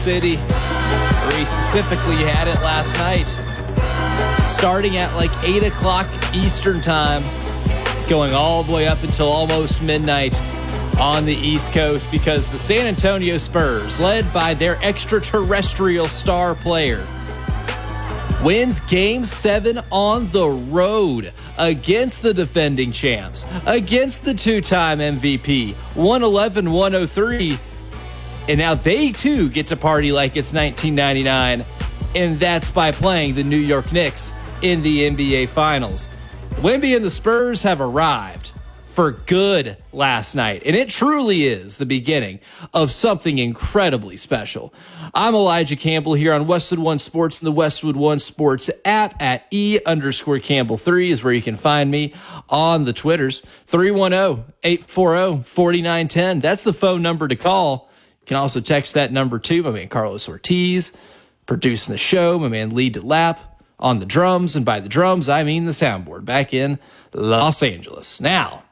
City, where he specifically had it last night, starting at like 8 o'clock Eastern time, going all the way up until almost midnight on the East Coast, because the San Antonio Spurs, led by their extraterrestrial star player, wins Game 7 on the road against the defending champs, against the two-time MVP, 111-103. And now they, too, get to party like it's 1999, and that's by playing the New York Knicks in the NBA Finals. Wemby and the Spurs have arrived for good last night, and it truly is the beginning of something incredibly special. I'm Elijah Campbell here on Westwood One Sports and the Westwood One Sports app at E_Campbell3 is where you can find me on the Twitters. 310-840-4910. That's the phone number to call. You can also text that number too. My man Carlos Ortiz producing the show. My man Lee DeLapp on the drums. And by the drums, I mean the soundboard back in Los Angeles. Now,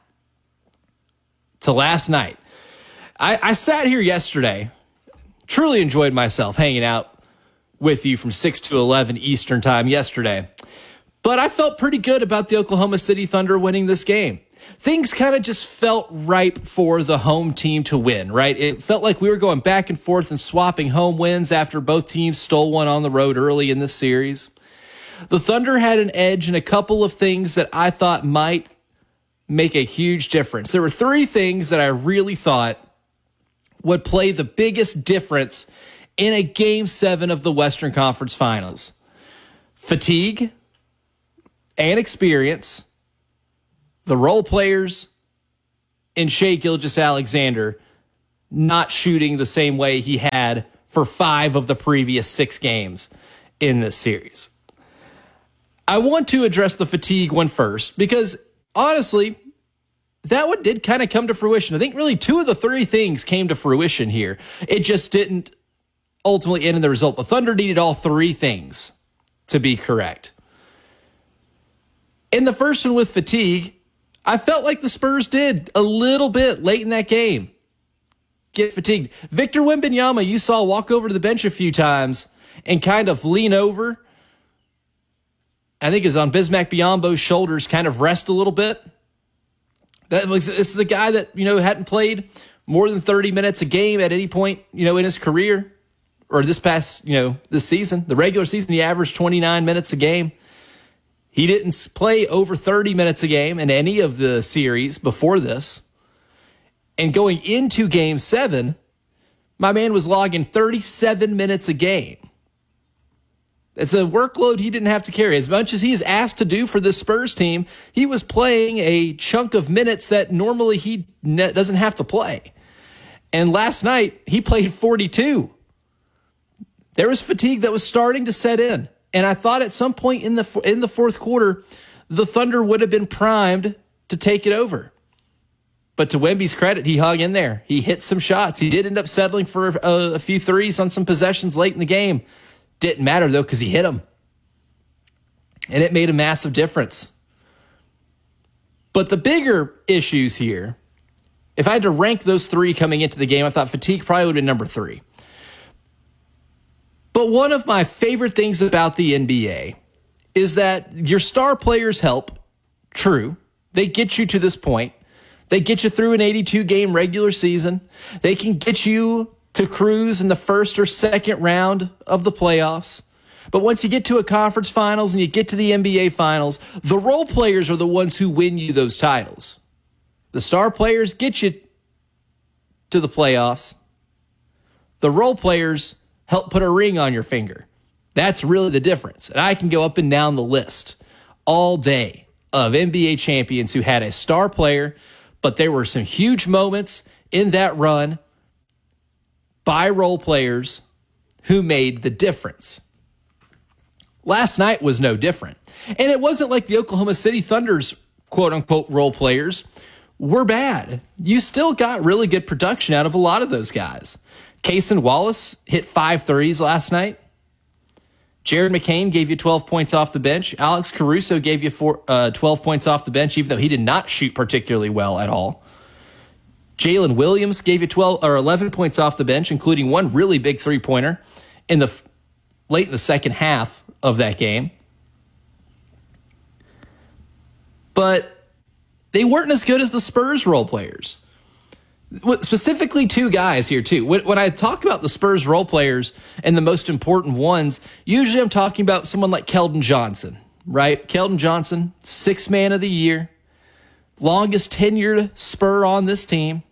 to last night. I sat here yesterday, truly enjoyed myself hanging out with you from 6 to 11 Eastern time yesterday. But I felt pretty good about the Oklahoma City Thunder winning this game. Things kind of just felt ripe for the home team to win, right? It felt like we were going back and forth and swapping home wins after both teams stole one on the road early in this series. The Thunder had an edge in a couple of things that I thought might make a huge difference. There were three things that I really thought would play the biggest difference in a Game 7 of the Western Conference Finals. Fatigue and experience, the role players, and Shai Gilgeous-Alexander not shooting the same way he had for 5 of the previous 6 games in this series. I want to address the fatigue one first because, honestly, that one did kind of come to fruition. I think really 2 of the 3 things came to fruition here. It just didn't ultimately end in the result. The Thunder needed all 3 things to be correct. In the first one with fatigue, I felt like the Spurs did a little bit late in that game get fatigued. Victor Wembanyama, you saw walk over to the bench a few times and kind of lean over. I think is on Bismack Biyombo's shoulders, kind of rest a little bit. This is a guy that, hadn't played more than 30 minutes a game at any point, in his career, or this past, this season. The regular season, he averaged 29 minutes a game. He didn't play over 30 minutes a game in any of the series before this. And going into Game 7, my man was logging 37 minutes a game. It's a workload he didn't have to carry. As much as he is asked to do for this Spurs team, he was playing a chunk of minutes that normally he doesn't have to play. And last night, he played 42. There was fatigue that was starting to set in. And I thought at some point in the fourth quarter, the Thunder would have been primed to take it over. But to Wemby's credit, he hung in there. He hit some shots. He did end up settling for a few threes on some possessions late in the game. Didn't matter, though, because he hit them. And it made a massive difference. But the bigger issues here, if I had to rank those 3 coming into the game, I thought fatigue probably would have been number 3. But one of my favorite things about the NBA is that your star players help. True. They get you to this point. They get you through an 82-game regular season. They can get you to cruise in the first or second round of the playoffs. But once you get to a conference finals and you get to the NBA finals, the role players are the ones who win you those titles. The star players get you to the playoffs. The role players help put a ring on your finger. That's really the difference. And I can go up and down the list all day of NBA champions who had a star player, but there were some huge moments in that run by role players who made the difference. Last night was no different. And it wasn't like the Oklahoma City Thunder's quote-unquote role players were bad. You still got really good production out of a lot of those guys. Cason Wallace hit 5 threes last night. Jared McCain gave you 12 points off the bench. Alex Caruso gave you 12 points off the bench, even though he did not shoot particularly well at all. Jalen Williams gave you 12 or 11 points off the bench, including one really big three-pointer late in the second half of that game. But they weren't as good as the Spurs role players. Specifically, two guys here, too. When I talk about the Spurs role players and the most important ones, usually I'm talking about someone like Keldon Johnson, right? Keldon Johnson, sixth man of the year, longest tenured Spur on this team.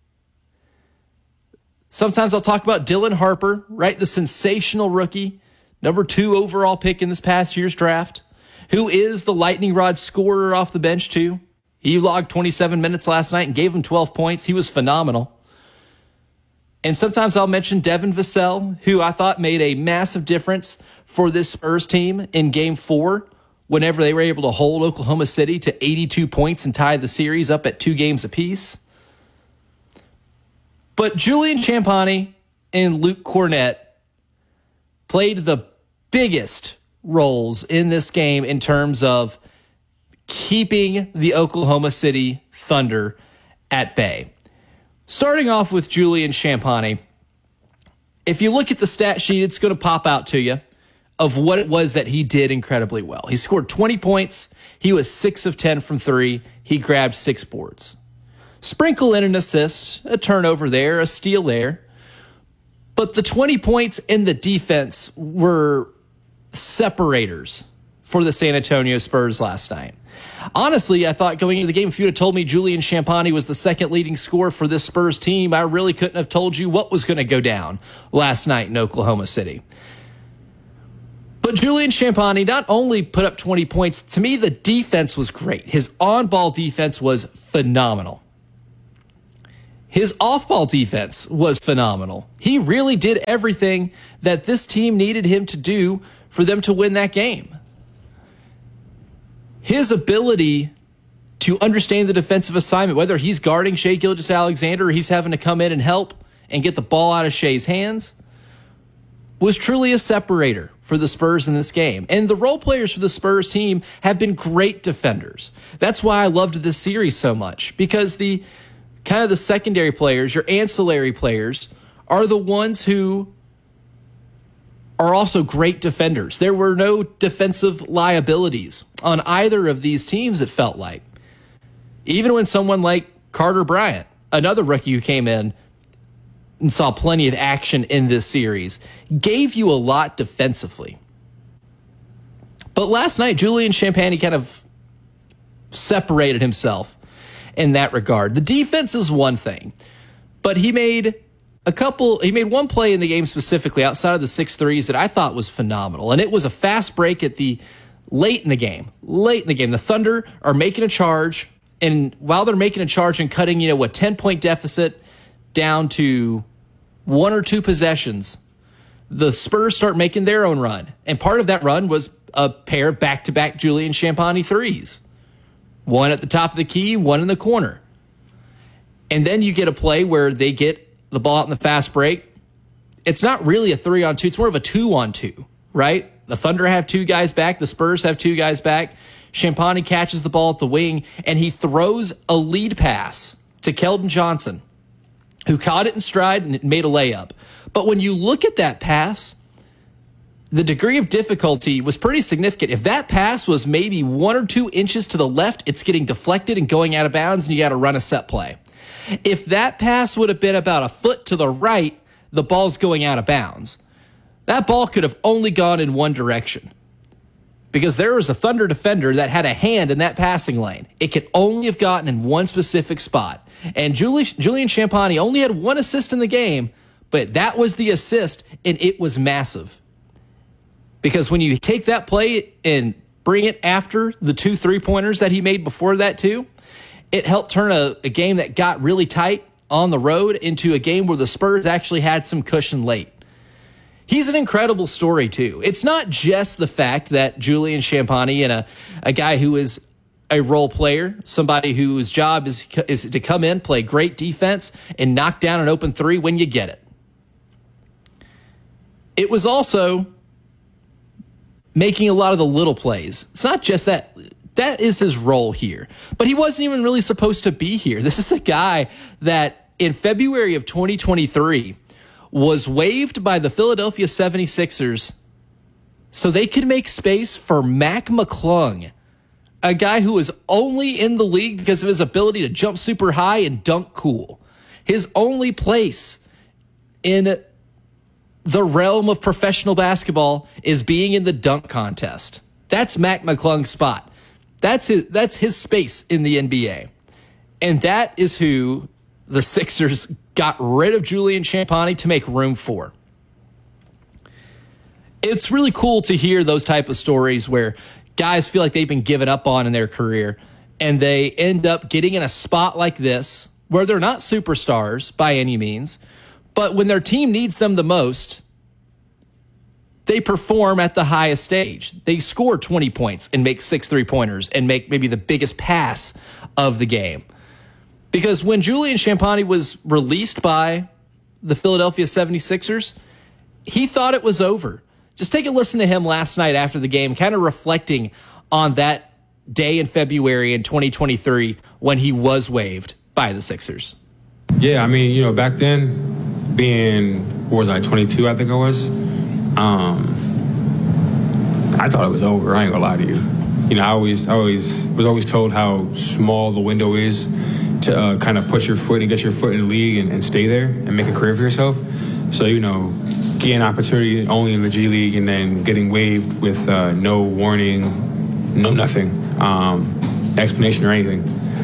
Sometimes I'll talk about Dylan Harper, right? The sensational rookie, number 2 overall pick in this past year's draft, who is the lightning rod scorer off the bench, too. He logged 27 minutes last night and gave him 12 points. He was phenomenal. And sometimes I'll mention Devin Vassell, who I thought made a massive difference for this Spurs team in Game 4, whenever they were able to hold Oklahoma City to 82 points and tie the series up at 2 games apiece. But Julian Champagnie and Luke Kornet played the biggest roles in this game in terms of keeping the Oklahoma City Thunder at bay. Starting off with Julian Champagnie, if you look at the stat sheet, it's going to pop out to you of what it was that he did incredibly well. He scored 20 points. He was 6 of 10 from 3. He grabbed 6 boards. Sprinkle in an assist, a turnover there, a steal there. But the 20 points in the defense were separators for the San Antonio Spurs last night. Honestly, I thought going into the game, if you had told me Julian Champagnie was the second leading scorer for this Spurs team, I really couldn't have told you what was going to go down last night in Oklahoma City. But Julian Champagnie not only put up 20 points, to me, the defense was great. His on-ball defense was phenomenal. His off-ball defense was phenomenal. He really did everything that this team needed him to do for them to win that game. His ability to understand the defensive assignment, whether he's guarding Shai Gilgeous-Alexander or he's having to come in and help and get the ball out of Shai's hands, was truly a separator for the Spurs in this game. And the role players for the Spurs team have been great defenders. That's why I loved this series so much, because the kind of the secondary players, your ancillary players, are the ones who are also great defenders. There were no defensive liabilities on either of these teams, it felt like. Even when someone like Carter Bryant, another rookie who came in and saw plenty of action in this series, gave you a lot defensively. But last night, Julian Champagnie kind of separated himself in that regard. The defense is one thing, but he made one play in the game specifically outside of the 6 threes that I thought was phenomenal. And it was a fast break at the late in the game. The Thunder are making a charge. And while they're making a charge and cutting, a 10-point deficit down to 1 or 2 possessions, the Spurs start making their own run. And part of that run was a pair of back-to-back Julian Champagnie threes. One at the top of the key, one in the corner. And then you get a play where they get the ball out in the fast break. It's not really a 3-on-2. It's more of a 2-on-2, right? The Thunder have 2 guys back. The Spurs have 2 guys back. Champagnie catches the ball at the wing, and he throws a lead pass to Keldon Johnson, who caught it in stride and made a layup. But when you look at that pass, the degree of difficulty was pretty significant. If that pass was maybe 1 or 2 inches to the left, it's getting deflected and going out of bounds, and you got to run a set play. If that pass would have been about a foot to the right, the ball's going out of bounds. That ball could have only gone in one direction, because there was a Thunder defender that had a hand in that passing lane. It could only have gotten in one specific spot. And Julian Champagnie only had 1 assist in the game, but that was the assist, and it was massive. Because when you take that play and bring it after the 2 3-pointers that he made before that too, it helped turn a game that got really tight on the road into a game where the Spurs actually had some cushion late. He's an incredible story too. It's not just the fact that Julian Champagnie and a guy who is a role player, somebody whose job is to come in, play great defense, and knock down an open 3 when you get it. It was also making a lot of the little plays. It's not just that. That is his role here. But he wasn't even really supposed to be here. This is a guy that in February of 2023 was waived by the Philadelphia 76ers so they could make space for Mac McClung, a guy who is only in the league because of his ability to jump super high and dunk cool. His only place in the realm of professional basketball is being in the dunk contest. That's Mac McClung's spot. That's his space in the NBA. And that is who the Sixers got rid of Julian Champagnie to make room for. It's really cool to hear those type of stories where guys feel like they've been given up on in their career and they end up getting in a spot like this where they're not superstars by any means, but when their team needs them the most, they perform at the highest stage. They score 20 points and make 6 3-pointers and make maybe the biggest pass of the game. Because when Julian Champagnie was released by the Philadelphia 76ers, he thought it was over. Just take a listen to him last night after the game, kind of reflecting on that day in February in 2023 when he was waived by the Sixers. Yeah, I mean, back then, being, 22, I think I was, I thought it was over. I ain't gonna lie to you. I was always told how small the window is to kind of put your foot and get your foot in the league and stay there and make a career for yourself. So, getting an opportunity only in the G League and then getting waived with no warning, no nothing, explanation or anything.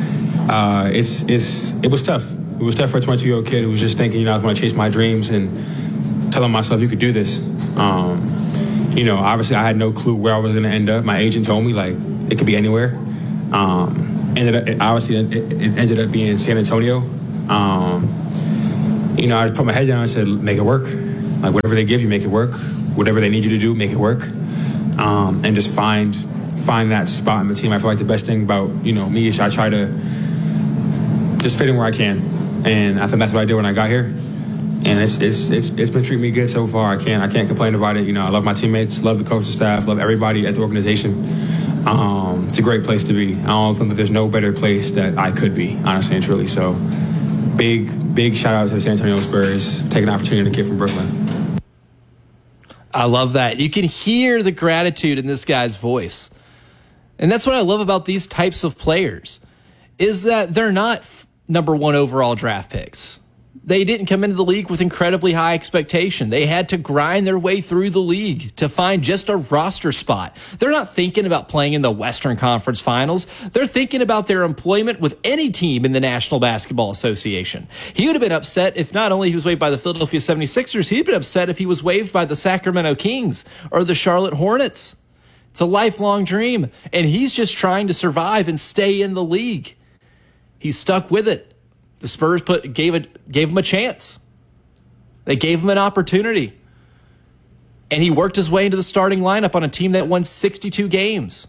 It was tough. It was tough for a 22-year-old kid who was just thinking, I was going to chase my dreams and telling myself you could do this. Obviously I had no clue where I was going to end up. My agent told me, it could be anywhere. It ended up being San Antonio. I just put my head down and said, make it work. Whatever they give you, make it work. Whatever they need you to do, make it work. And just find that spot in the team. I feel like the best thing about, me is I try to just fit in where I can. And I think that's what I did when I got here. And it's been treating me good so far. I can't complain about it. I love my teammates, love the coaching staff, love everybody at the organization. It's a great place to be. I don't think that there's no better place that I could be, honestly and truly. So big shout out to the San Antonio Spurs, taking an opportunity to kid from Brooklyn. I love that. You can hear the gratitude in this guy's voice. And that's what I love about these types of players, is that they're not number 1 overall draft picks. They didn't come into the league with incredibly high expectation. They had to grind their way through the league to find just a roster spot. They're not thinking about playing in the Western Conference Finals. They're thinking about their employment with any team in the National Basketball Association. He would have been upset if not only he was waived by the Philadelphia 76ers, he'd been upset if he was waived by the Sacramento Kings or the Charlotte Hornets. It's a lifelong dream, and he's just trying to survive and stay in the league. He's stuck with it. The Spurs gave him a chance. They gave him an opportunity. And he worked his way into the starting lineup on a team that won 62 games.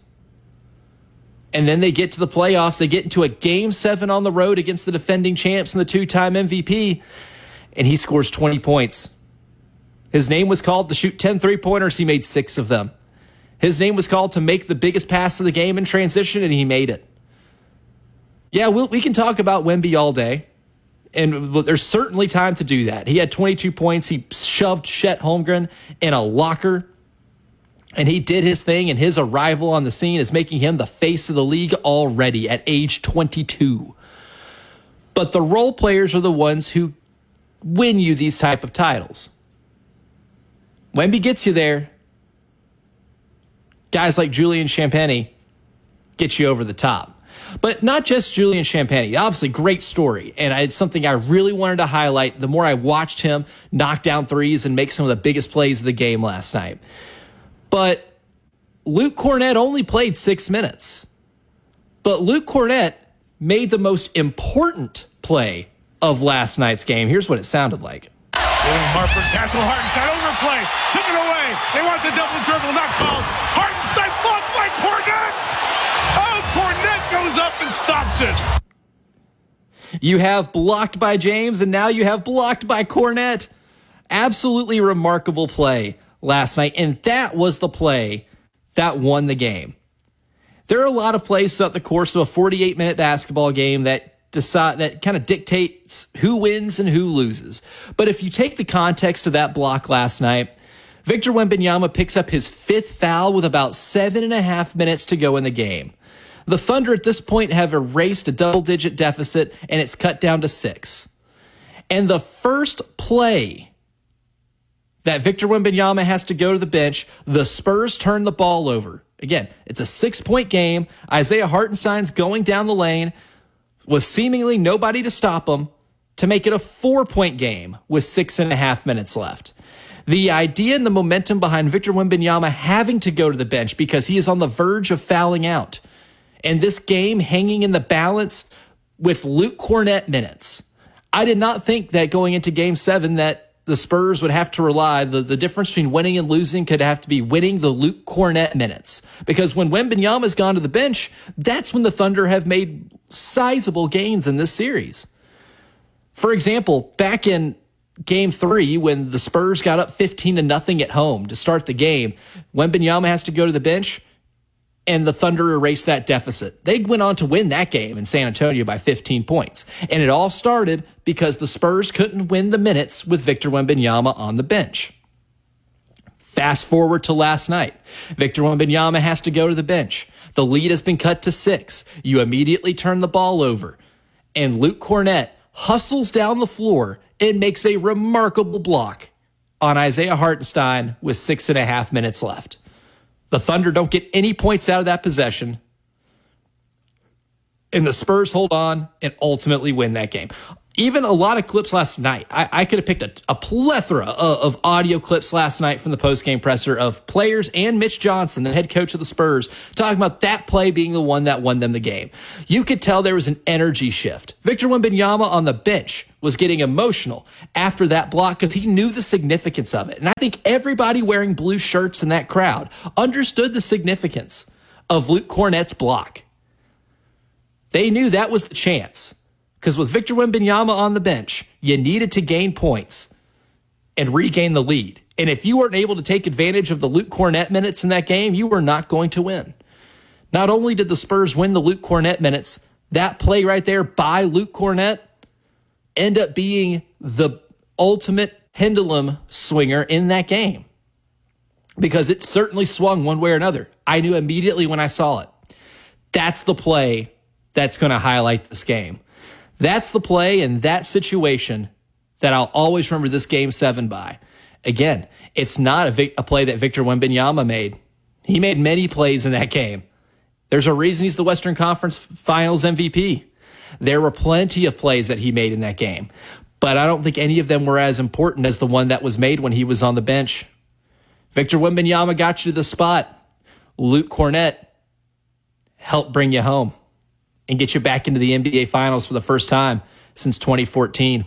And then they get to the playoffs. They get into a Game 7 on the road against the defending champs and the 2-time MVP. And he scores 20 points. His name was called to shoot 10 3-pointers. He made 6 of them. His name was called to make the biggest pass of the game in transition, and he made it. Yeah, we can talk about Wemby all day, and there's certainly time to do that. He had 22 points. He shoved Chet Holmgren in a locker, and he did his thing, and his arrival on the scene is making him the face of the league already at age 22. But the role players are the ones who win you these type of titles. Wemby gets you there. Guys like Julian Champagnie get you over the top. But not just Julian Champagnie. Obviously, great story. And it's something I really wanted to highlight the more I watched him knock down threes and make some of the biggest plays of the game last night. But Luke Kornet only played 6 minutes. But Luke Kornet made the most important play of last night's game. Here's what it sounded like. William Harper, Castle Hartenstein, overplay, took it away. They want the double dribble, not called. Hartenstein blocked by Kornet. Oh, Kornet goes up and stops it. You have blocked by James, and now you have blocked by Kornet. Absolutely remarkable play last night, and that was the play that won the game. There are a lot of plays throughout the course of a 48-minute basketball game that dictates who wins and who loses. But if you take the context of that block last night, Victor Wembanyama picks up his 5th foul with about 7.5 minutes to go in the game. The Thunder at this point have erased a double-digit deficit, and it's cut down to 6. And the first play that Victor Wembanyama has to go to the bench, the Spurs turn the ball over. Again, it's a 6-point game. Isaiah Hartenstein's going down the lane with seemingly nobody to stop him to make it a 4-point game with 6.5 minutes left. The idea and the momentum behind Victor Wembanyama having to go to the bench because he is on the verge of fouling out, and this game hanging in the balance with Luke Kornet minutes. I did not think that going into Game 7 that the Spurs would have to rely, the difference between winning and losing could have to be winning the Luke Kornet minutes. Because when Wembanyama's gone to the bench, that's when the Thunder have made sizable gains in this series. For example, back in Game 3, when the Spurs got up 15-0 at home to start the game, Wembanyama has to go to the bench, and the Thunder erased that deficit. They went on to win that game in San Antonio by 15 points. And it all started because the Spurs couldn't win the minutes with Victor Wembanyama on the bench. Fast forward to last night. Victor Wembanyama has to go to the bench. The lead has been cut to 6. You immediately turn the ball over. And Luke Kornet hustles down the floor and makes a remarkable block on Isaiah Hartenstein with 6.5 minutes left. The Thunder don't get any points out of that possession, and the Spurs hold on and ultimately win that game. Even a lot of clips last night. I could have picked a plethora of audio clips last night from the postgame presser of players and Mitch Johnson, the head coach of the Spurs, talking about that play being the one that won them the game. You could tell there was an energy shift. Victor Wembanyama on the bench was getting emotional after that block because he knew the significance of it. And I think everybody wearing blue shirts in that crowd understood the significance of Luke Kornet's block. They knew that was the chance. Because with Victor Wembanyama on the bench, you needed to gain points and regain the lead. And if you weren't able to take advantage of the Luke Kornet minutes in that game, you were not going to win. Not only did the Spurs win the Luke Kornet minutes, that play right there by Luke Kornet end up being the ultimate pendulum swinger in that game. Because it certainly swung one way or another. I knew immediately when I saw it. That's the play that's going to highlight this game. That's the play in that situation that I'll always remember this Game 7 by. Again, it's not a play that Victor Wembanyama made. He made many plays in that game. There's a reason he's the Western Conference Finals MVP. There were plenty of plays that he made in that game, but I don't think any of them were as important as the one that was made when he was on the bench. Victor Wembanyama got you to the spot. Luke Kornet helped bring you home and get you back into the NBA Finals for the first time since 2014.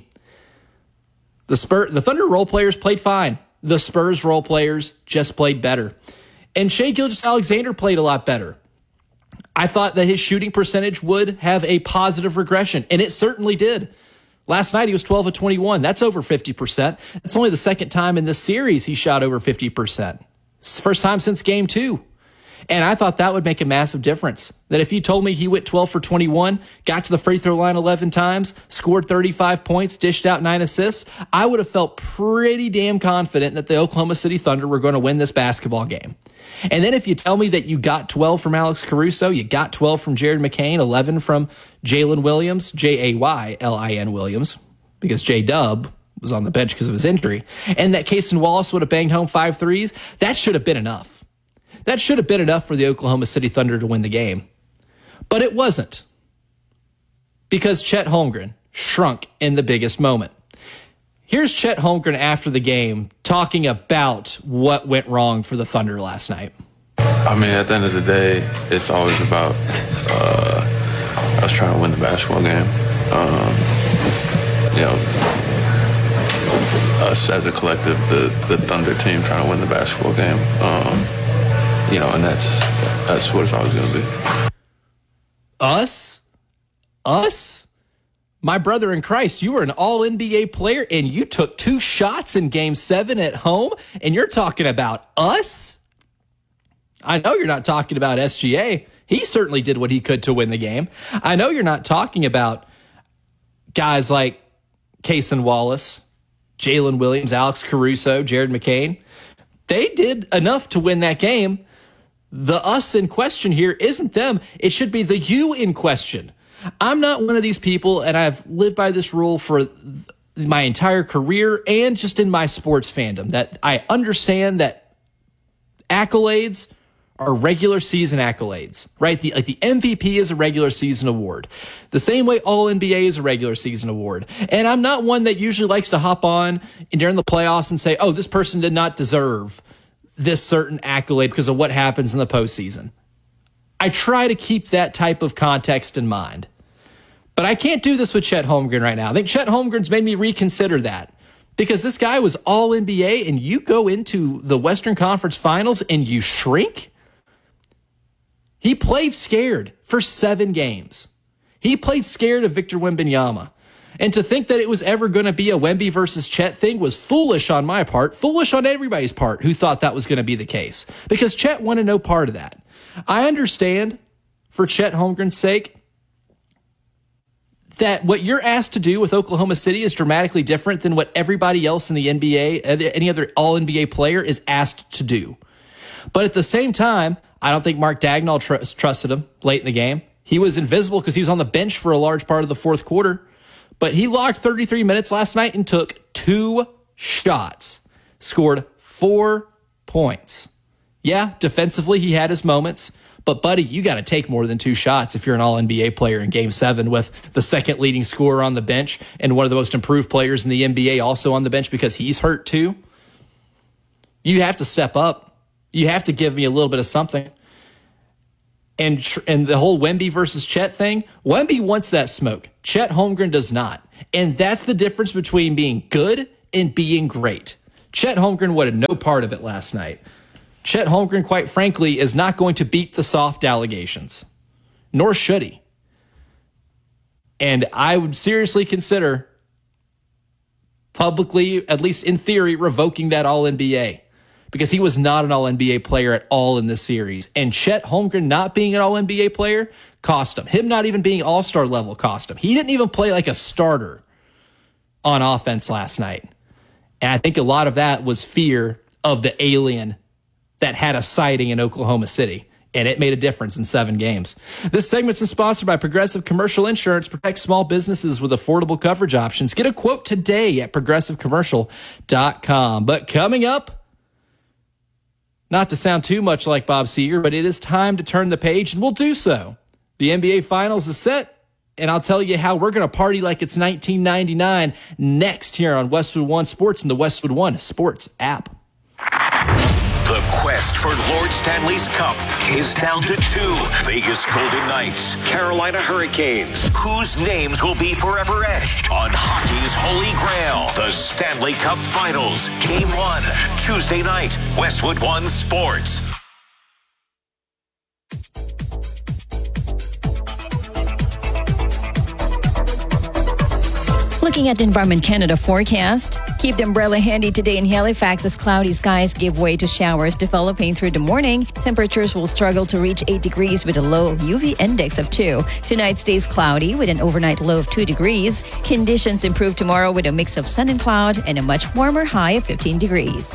The Thunder role players played fine. The Spurs role players just played better. And Shai Gilgeous-Alexander played a lot better. I thought that his shooting percentage would have a positive regression, and it certainly did. Last night, he was 12 of 21. That's over 50%. That's only the second time in this series he shot over 50%. It's the first time since Game 2. And I thought that would make a massive difference. That if you told me he went 12 for 21, got to the free throw line 11 times, scored 35 points, dished out 9 assists, I would have felt pretty damn confident that the Oklahoma City Thunder were going to win this basketball game. And then if you tell me that you got 12 from Alex Caruso, you got 12 from Jared McCain, 11 from Jalen Williams, Jaylin Williams, because J-Dub was on the bench because of his injury, and that Cason Wallace would have banged home 5 threes, that should have been enough. That should have been enough for the Oklahoma City Thunder to win the game. But it wasn't. Because Chet Holmgren shrunk in the biggest moment. Here's Chet Holmgren after the game talking about what went wrong for the Thunder last night. I mean, at the end of the day, it's always about us trying to win the basketball game. Us as a collective, the Thunder team trying to win the basketball game. And that's what it's always going to be. Us? My brother in Christ, you were an all-NBA player, and you took 2 shots in Game 7 at home, and you're talking about us? I know you're not talking about SGA. He certainly did what he could to win the game. I know you're not talking about guys like Cason Wallace, Jalen Williams, Alex Caruso, Jared McCain, they did enough to win that game. The us in question here isn't them. It should be the you in question. I'm not one of these people, and I've lived by this rule for my entire career and just in my sports fandom, that I understand that accolades are regular season accolades, right? The MVP is a regular season award. The same way All-NBA is a regular season award. And I'm not one that usually likes to hop on during the playoffs and say, oh, this person did not deserve this certain accolade because of what happens in the postseason. I try to keep that type of context in mind. But I can't do this with Chet Holmgren right now. I think Chet Holmgren's made me reconsider that, because this guy was all NBA, and you go into the Western Conference Finals and you shrink. He played scared for 7 games. He played scared of Victor Wembanyama. And to think that it was ever going to be a Wemby versus Chet thing was foolish on my part, foolish on everybody's part who thought that was going to be the case, because Chet wanted no part of that. I understand, for Chet Holmgren's sake, that what you're asked to do with Oklahoma City is dramatically different than what everybody else in the NBA, any other All-NBA player, is asked to do. But at the same time, I don't think Mark Dagnall trusted him late in the game. He was invisible because he was on the bench for a large part of the fourth quarter. But he logged 33 minutes last night and took 2 shots, scored 4 points. Yeah, defensively he had his moments, but buddy, you got to take more than 2 shots if you're an All-NBA player in Game 7 with the second leading scorer on the bench and one of the most improved players in the NBA also on the bench because he's hurt too. You have to step up. You have to give me a little bit of something. And the whole Wemby versus Chet thing, Wemby wants that smoke. Chet Holmgren does not. And that's the difference between being good and being great. Chet Holmgren wanted no part of it last night. Chet Holmgren, quite frankly, is not going to beat the soft allegations, nor should he. And I would seriously consider publicly, at least in theory, revoking that All-NBA. Because he was not an All-NBA player at all in this series. And Chet Holmgren not being an All-NBA player cost him. Him not even being All-Star level cost him. He didn't even play like a starter on offense last night. And I think a lot of that was fear of the alien that had a sighting in Oklahoma City. And it made a difference in 7 games. This segment's been sponsored by Progressive Commercial Insurance. Protect small businesses with affordable coverage options. Get a quote today at progressivecommercial.com. But coming up, not to sound too much like Bob Seger, but it is time to turn the page, and we'll do so. The NBA Finals is set, and I'll tell you how we're going to party like it's 1999 next here on Westwood One Sports and the Westwood One Sports app. The quest for Lord Stanley's Cup is down to 2. Vegas Golden Knights, Carolina Hurricanes. Whose names will be forever etched on hockey's holy grail? The Stanley Cup Finals. Game 1, Tuesday night, Westwood One Sports. Looking at the Environment Canada forecast, keep the umbrella handy today in Halifax as cloudy skies give way to showers developing through the morning. Temperatures will struggle to reach 8 degrees with a low UV index of 2. Tonight stays cloudy with an overnight low of 2 degrees. Conditions improve tomorrow with a mix of sun and cloud and a much warmer high of 15 degrees.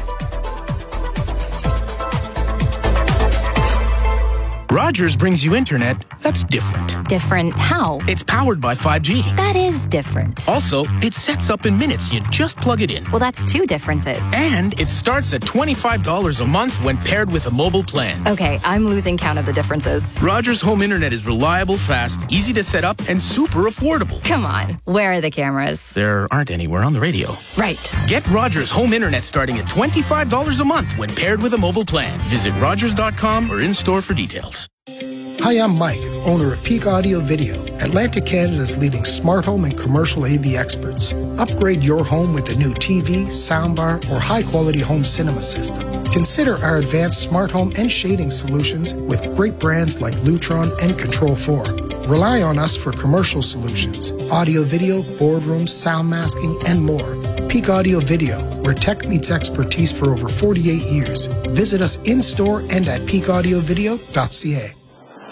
Rogers brings you internet that's different. Different how? It's powered by 5G. That is different. Also, it sets up in minutes. You just plug it in. Well, that's 2 differences. And it starts at $25 a month when paired with a mobile plan. Okay, I'm losing count of the differences. Rogers Home Internet is reliable, fast, easy to set up, and super affordable. Come on, where are the cameras? There aren't anywhere on the radio. Right. Get Rogers Home Internet starting at $25 a month when paired with a mobile plan. Visit Rogers.com or in-store for details. Hi, I'm Mike, owner of Peak Audio Video, Atlantic Canada's leading smart home and commercial AV experts. Upgrade your home with a new TV, soundbar, or high-quality home cinema system. Consider our advanced smart home and shading solutions with great brands like Lutron and Control 4. Rely on us for commercial solutions, audio video, boardrooms, sound masking, and more. Peak Audio Video, where tech meets expertise for over 48 years. Visit us in-store and at peakaudiovideo.ca.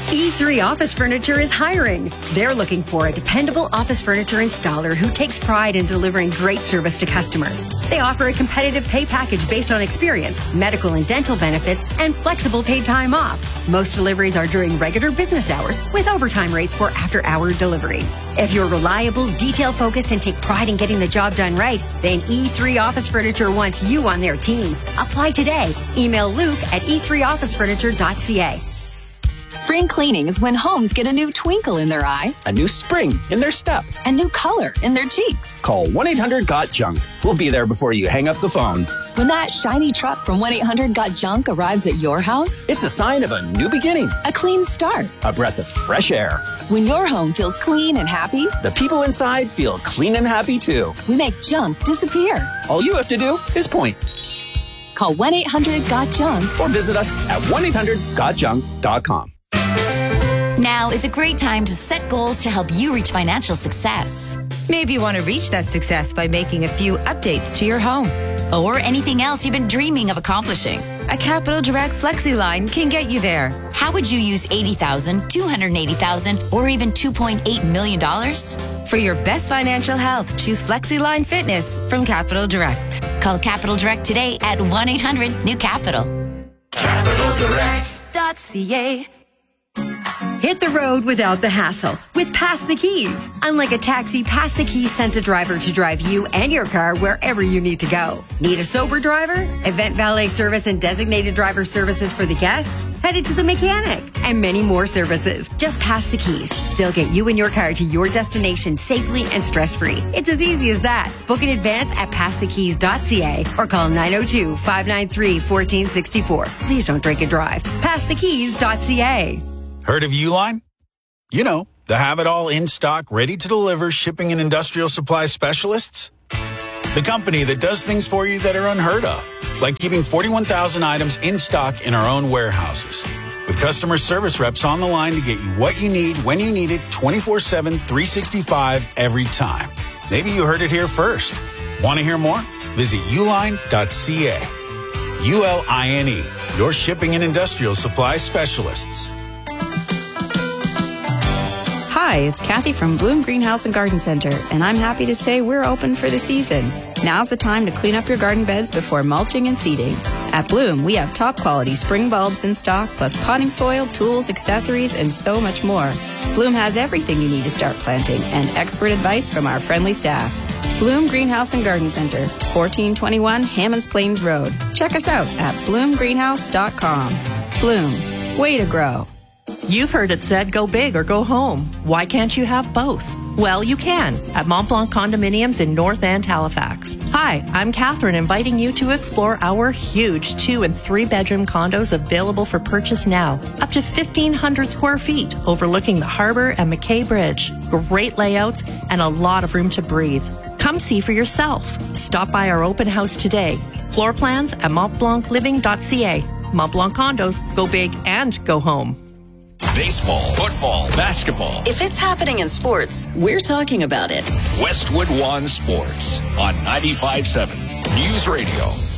E3 Office Furniture is hiring. They're looking for a dependable office furniture installer who takes pride in delivering great service to customers. They offer a competitive pay package based on experience, medical and dental benefits, and flexible paid time off. Most deliveries are during regular business hours with overtime rates for after-hour deliveries. If you're reliable, detail-focused, and take pride in getting the job done right, then E3 Office Furniture wants you on their team. Apply today. Email Luke at e3officefurniture.ca. Spring cleaning is when homes get a new twinkle in their eye, a new spring in their step, a new color in their cheeks. Call 1-800-GOT-JUNK. We'll be there before you hang up the phone. When that shiny truck from 1-800-GOT-JUNK arrives at your house, it's a sign of a new beginning, a clean start, a breath of fresh air. When your home feels clean and happy, the people inside feel clean and happy too. We make junk disappear. All you have to do is point. Call 1-800-GOT-JUNK or visit us at 1-800-GOTJUNK.com. Now is a great time to set goals to help you reach financial success. Maybe you want to reach that success by making a few updates to your home. Or anything else you've been dreaming of accomplishing. A Capital Direct FlexiLine can get you there. How would you use $80,000, $280,000, or even $2.8 million? For your best financial health, choose FlexiLine Fitness from Capital Direct. Call Capital Direct today at 1-800-NEW-CAPITAL. CapitalDirect.ca. Hit the road without the hassle with Pass the Keys. Unlike a taxi, Pass the Keys sends a driver to drive you and your car wherever you need to go. Need a sober driver? Event valet service and designated driver services for the guests? Headed to the mechanic and many more services. Just Pass the Keys. They'll get you and your car to your destination safely and stress-free. It's as easy as that. Book in advance at passthekeys.ca or call 902-593-1464. Please don't drink and drive. Passthekeys.ca. Heard of Uline? You know, the have-it-all in-stock, ready-to-deliver shipping and industrial supply specialists. The company that does things for you that are unheard of, like keeping 41,000 items in stock in our own warehouses. With customer service reps on the line to get you what you need, when you need it, 24/7, 365, every time. Maybe you heard it here first. Want to hear more? Visit uline.ca. ULINE, your shipping and industrial supply specialists. Hi, it's Kathy from Bloom Greenhouse and Garden Center, and I'm happy to say we're open for the season. Now's the time to clean up your garden beds before mulching and seeding. At Bloom, we have top quality spring bulbs in stock, plus potting soil, tools, accessories, and so much more. Bloom has everything you need to start planting, and expert advice from our friendly staff. Bloom Greenhouse and Garden Center, 1421 Hammonds Plains Road. Check us out at bloomgreenhouse.com. Bloom, way to grow. You've heard it said, go big or go home. Why can't you have both? Well, you can at Montblanc Condominiums in North End, Halifax. Hi, I'm Catherine, inviting you to explore our huge 2- and 3-bedroom condos available for purchase now. Up to 1,500 square feet, overlooking the harbor and McKay Bridge. Great layouts and a lot of room to breathe. Come see for yourself. Stop by our open house today. Floor plans at montblancliving.ca. Montblanc Condos, go big and go home. Baseball, football, basketball. If it's happening in sports, we're talking about it. Westwood One Sports on 95.7 News Radio.